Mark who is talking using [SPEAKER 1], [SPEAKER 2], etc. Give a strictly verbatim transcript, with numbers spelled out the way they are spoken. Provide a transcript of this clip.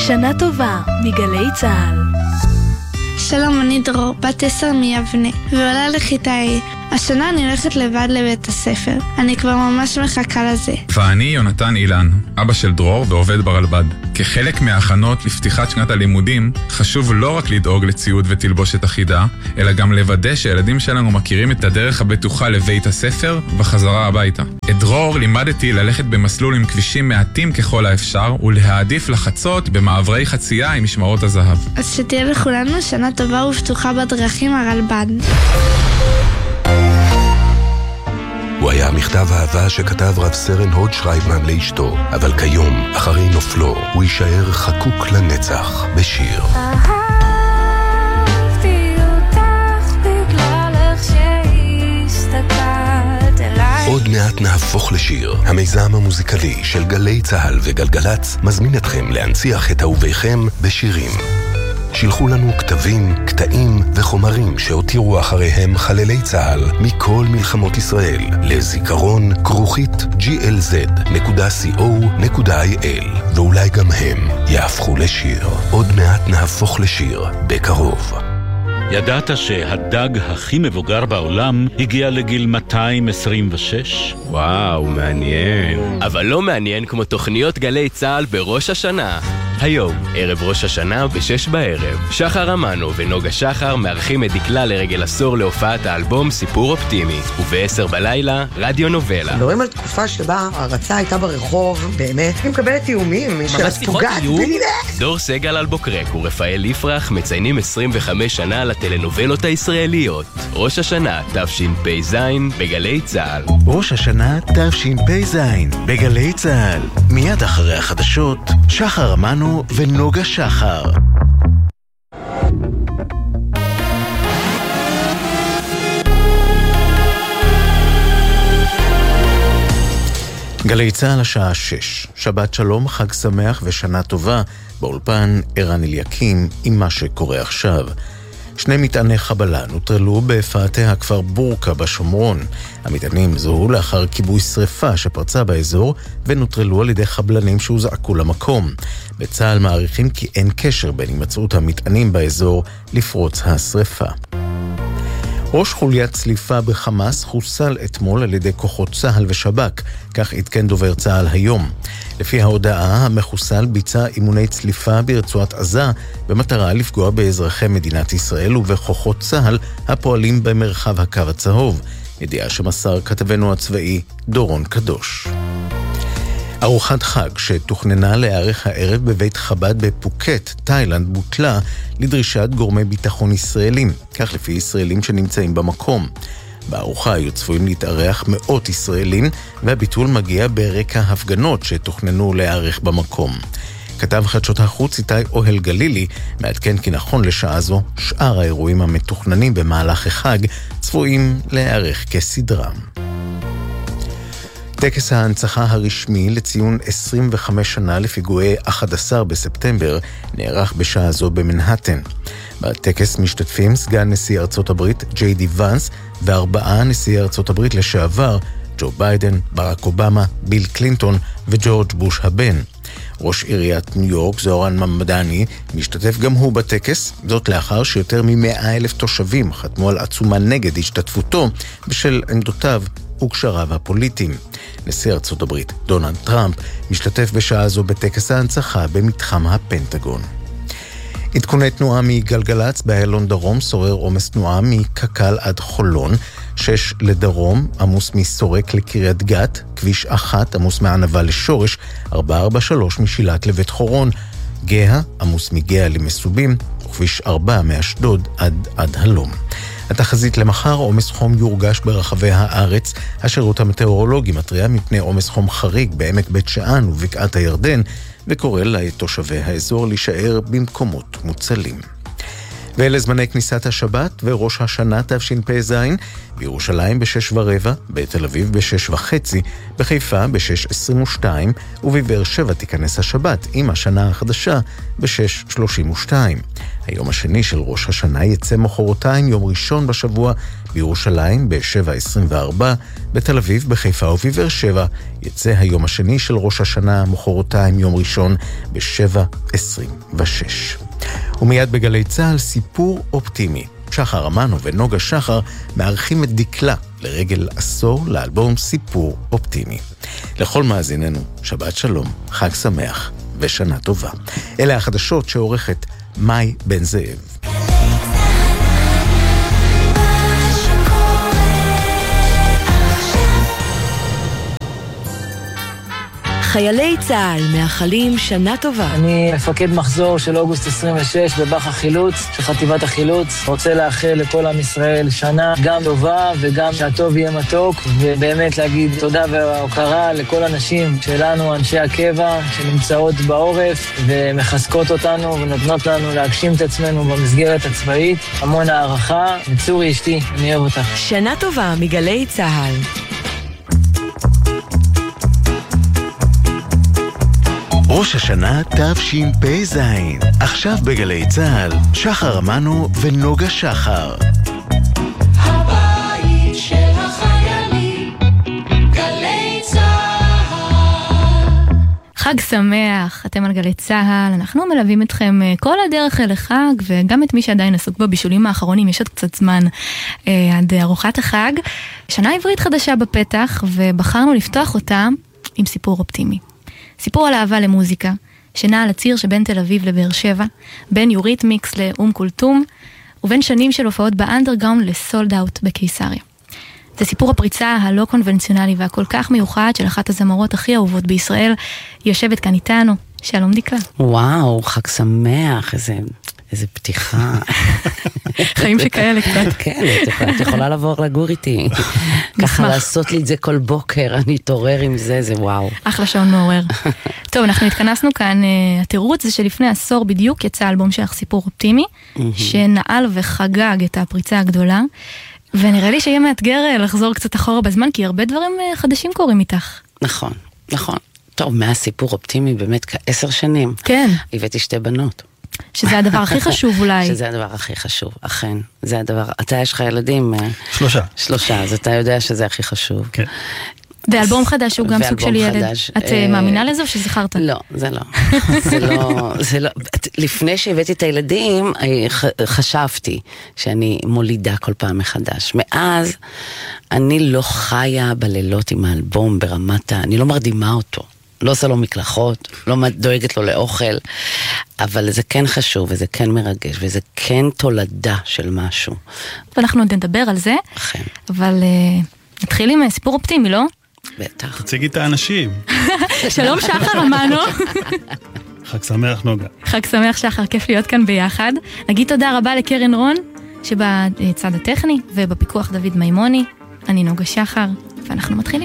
[SPEAKER 1] שנה טובה מגלי צהל.
[SPEAKER 2] שלום, אני דרור, בת עשר מיבנה, ועולה לכיתה A. השנה אני הולכת לבד לבית הספר. אני כבר ממש מחכה לזה.
[SPEAKER 3] ואני יונתן אילן, אבא של דרור ועובד ברלב"ד. כחלק מההכנות לפתיחת שנת הלימודים, חשוב לא רק לדאוג לציוד ותלבושת אחידה, אלא גם לוודא שהילדים שלנו מכירים את הדרך הבטוחה לבית הספר וחזרה הביתה. את דרור לימדתי ללכת במסלול עם כבישים מעטים ככל האפשר, ולהעדיף לחצות במעברי חצייה עם משמרות הזהב.
[SPEAKER 2] אז שתהיה לכולנו שנה טובה ופתוחה בדרכים הרלב"ד.
[SPEAKER 4] הוא היה מכתב אהבה שכתב רב סרן הוד שרייבמן לאשתו, אבל כיום, אחרי נופלו, הוא יישאר חקוק לנצח בשיר.
[SPEAKER 5] אהבתי אותך בגלל איך שהסתכלת אליי.
[SPEAKER 4] עוד מעט נהפוך לשיר. המיזם המוזיקלי של גלי צהל וגלגלץ מזמין אתכם להנציח את אהוביכם בשירים. שילחו לנו כתבים, קטעים וחומרים שהותירו אחריהם חללי צהל מכל מלחמות ישראל לזיכרון כרוכית ג'י אל זד נקודה סי או נקודה איי אל, ואולי גם הם יהפכו לשיר. עוד מעט נהפוך לשיר בקרוב.
[SPEAKER 6] ידעת שהדג הכי מבוגר בעולם הגיע לגיל מאתיים עשרים ושש?
[SPEAKER 7] וואו, מעניין. אבל לא מעניין כמו תוכניות גלי צהל בראש השנה. היום, ערב ראש השנה בשש בערב, שחר אמנו ונוגה שחר מארחים את דקלה לרגל עשור להופעת האלבום סיפור אופטימי, ובעשר בלילה, רדיו נובלה.
[SPEAKER 8] מדברים על תקופה שבה הרצה הייתה ברחוב, באמת, היא מקבלת איומים, של פוגעת בלילך.
[SPEAKER 7] דור סגל אלבוקרק ורפאל יפרח מציינים עשרים וחמש שנה לטלנובלות הישראליות. ראש השנה תשפ"ז בגלי צהל.
[SPEAKER 9] ראש השנה תשפ"ז בגלי צהל. מיד אחרי החדשות, שחר אמנו ונוגה שחר. גלי צהל השעה שש. שבת שלום, חג שמח ושנה טובה. באולפן ערן אליקים עם מה שקורה עכשיו. שני מטעני חבלה נוטרלו בפאתי הכפר בורקה בשומרון. המטענים זוהו לאחר כיבוי שריפה שפרצה באזור ונוטרלו על ידי חבלנים שהוזעקו למקום. בצה"ל מעריכים כי אין קשר בין הימצאות המטענים באזור לפרוץ השריפה. ראש חוליית צליפה בחמאס חוסל אתמול על ידי כוחות צה"ל ושב"כ, כך עדכן דובר צה"ל היום. לפי ההודעה, המחוסל ביצע אימוני צליפה ברצועת עזה במטרה לפגוע באזרחי מדינת ישראל ובכוחות צה"ל הפועלים במרחב הקו הצהוב. ידיעה שמסר כתבנו הצבאי דורון קדוש. ארוחת חג שתוכננה להיערך הערב בבית חב"ד בפוקט, תאילנד, בוטלה לדרישת גורמי ביטחון ישראלים, כך לפי ישראלים שנמצאים במקום. בארוחה היו צפויים להתארח מאות ישראלים, והביטול מגיע ברקע הפגנות שתוכננו להיערך במקום. כתב חדשות החוץ איתי אוהל גלילי מעדכן כי נכון לשעה זו שאר האירועים המתוכננים במהלך החג צפויים להיערך כסדרם. טקס ההנצחה הרשמי לציון עשרים וחמש שנה לפיגועי אחד עשר בספטמבר נערך בשעה זו במנהטן. בטקס משתתפים סגן נשיא ארצות הברית ג'יי די ונס וארבעה נשיא ארצות הברית לשעבר, ג'ו ביידן, ברק אובמה, ביל קלינטון וג'ורג' בוש הבן. ראש עיריית ניו יורק זוהרן ממדני משתתף גם הוא בטקס, זאת לאחר שיותר ממאה אלף תושבים חתמו על עצומה נגד השתתפותו בשל עמדותיו וקשריו הפוליטיים. נשיא ארצות הברית דונלד טראמפ משתתף בשעה זו בטקס ההנצחה במתחם הפנטגון. עדכוני תנועה מגלגלץ באיילון דרום, שורר עומס תנועה מקקל עד חולון, שש לדרום, עמוס מסורק לקריית גת, כביש אחת עמוס מענבה לשורש, ארבע ארבע שלוש משילת לבית חורון, גאה עמוס מגאה למסובים, וכביש ארבע מאשדוד עד עד הלום. התחזית למחר, עומס חום יורגש ברחבי הארץ. השירות המטאורולוגי מתריע מפני עומס חום חריג בעמק בית שאן ובקעת הירדן, וקורא לתושבי האזור להישאר במקומות מוצלים. ואלה זמני כניסת השבת וראש השנה תשפ"ז, בירושלים בשש ורבע, בתל אביב בשש וחצי, בחיפה בשש עשרים ושתיים, ובבאר שבע תיכנס השבת עם השנה החדשה בשש שלושים ושתיים. היום השני של ראש השנה יצא מחרתיים, יום ראשון בשבוע, בירושלים בשבע עשרים וארבע, בתל אביב, בחיפה ובבאר שבע יצא היום השני של ראש השנה מחרתיים, יום ראשון בשבע עשרים ושש. ומיד בגלי צהל סיפור אופטימי. שחר אמנו ונוגה שחר מארחים את דקלה לרגל עשור לאלבום סיפור אופטימי. לכל מאזיננו, שבת שלום, חג שמח ושנה טובה. אלה החדשות שעורכת מאי בן זאב.
[SPEAKER 1] חיילי צה"ל מאחלים שנה טובה.
[SPEAKER 10] אני מפקד מחזור של אוגוסט עשרים ושש בבח החילוץ, של חטיבת החילוץ. רוצה לאחל לכל עם ישראל שנה גם טובה וגם שהטוב יהיה מתוק, ובאמת להגיד תודה והוקרה לכל הנשים שלנו, אנשי הקבע, שנמצאות בעורף ומחזקות אותנו ונותנות לנו להגשים את עצמנו במסגרת הצבאית. המון הערכה. מצורי אשתי, אני אוהב אותך.
[SPEAKER 1] שנה טובה מגלי צה"ל.
[SPEAKER 9] ראש השנה תשפ"ז, עכשיו בגלי צהל, שחר אמנו ונוגה שחר.
[SPEAKER 5] הבית של החיילים, גלי צהל.
[SPEAKER 11] חג שמח, אתם על גלי צהל, אנחנו מלווים אתכם כל הדרך אל החג, וגם את מי שעדיין עסוק בבישולים האחרונים, יש עוד קצת זמן אה, עד ארוחת החג. שנה עברית חדשה בפתח, ובחרנו לפתוח אותה עם סיפור אופטימי. סיפור על אהבה למוזיקה, שנע על הציר שבין תל אביב לבאר שבע, בין יוריתמיקס לאום כולתום, ובין שנים של הופעות באנדרגאונד לסולד אאוט בקיסריה. זה סיפור הפריצה הלא קונבנציונלי והכל כך מיוחד של אחת הזמרות הכי אהובות בישראל. היא יושבת כאן איתנו. שלום דקלה.
[SPEAKER 12] וואו, חג שמח, איזה... איזה פתיחה.
[SPEAKER 11] חיים שכאלה קצת.
[SPEAKER 12] כן, את יכולה לעבור לגור איתי. ככה לעשות לי את זה כל בוקר, אני אתעורר עם זה, זה וואו.
[SPEAKER 11] אחלה שעון מעורר. טוב, אנחנו התכנסנו כאן, התירוץ זה שלפני עשור בדיוק יצא אלבום שלך סיפור אופטימי, שנעל וחגג את הפריצה הגדולה, ונראה לי שיהיה מאתגר לחזור קצת אחורה בזמן, כי הרבה דברים חדשים קורים איתך.
[SPEAKER 12] נכון, נכון. טוב, מהסיפור אופטימי באמת כעשר שנים.
[SPEAKER 11] כן.
[SPEAKER 12] הבאתי שתי בנות.
[SPEAKER 11] שזה הדבר הכי חשוב אולי.
[SPEAKER 12] שזה הדבר הכי חשוב, אכן. זה הדבר, אתה יש לך ילדים?
[SPEAKER 13] שלושה.
[SPEAKER 12] שלושה, אז אתה יודע שזה הכי חשוב.
[SPEAKER 13] כן.
[SPEAKER 11] ואלבום חדש הוא גם סוג של ילד. את מאמינה לזה או שזכרת?
[SPEAKER 12] לא, זה לא. זה לא, זה לא. לפני שהבאתי את הילדים, חשבתי שאני מולידה כל פעם מחדש. מאז, אני לא חיה בלילות עם האלבום ברמת ה... אני לא מרדימה אותו. לא עושה לו מקלחות, לא דואגת לו לאוכל, אבל זה כן חשוב, וזה כן מרגש, וזה כן תולדה של משהו.
[SPEAKER 11] ואנחנו עוד נדבר על זה,
[SPEAKER 12] אכן.
[SPEAKER 11] אבל uh, נתחיל עם סיפור אופטימי, לא?
[SPEAKER 12] בטח.
[SPEAKER 13] תציגי את האנשים.
[SPEAKER 11] שלום שחר אמנו.
[SPEAKER 13] חג שמח נוגה.
[SPEAKER 11] חג שמח שחר, כיף להיות כאן ביחד. נגיד תודה רבה לקרן רון, שבצד הטכני, ובפיקוח דוד מימוני. אני נוגה שחר, ואנחנו מתחילים.